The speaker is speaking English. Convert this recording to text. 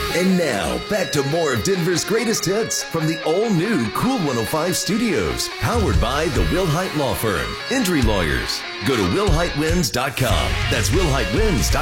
And now, back to more of Denver's greatest hits from the all-new Cool 105 Studios, powered by the Wilhite Law Firm, Injury Lawyers. Go to WilhiteWins.com. That's WilhiteWins.com.